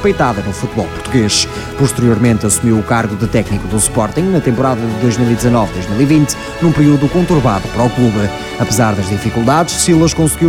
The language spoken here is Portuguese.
respeitada no futebol português. Posteriormente assumiu o cargo de técnico do Sporting na temporada de 2019-2020, num período conturbado para o clube. Apesar das dificuldades, Silas conseguiu